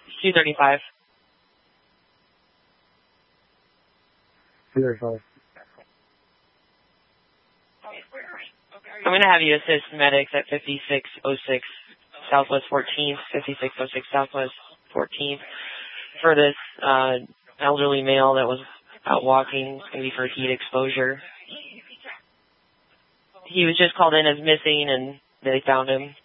235. 235. I'm going to have you assist medics at 5606 Southwest 14th, 5606 Southwest 14th for this elderly male that was out walking. It's going to be for heat exposure. He was just called in as missing, and they found him.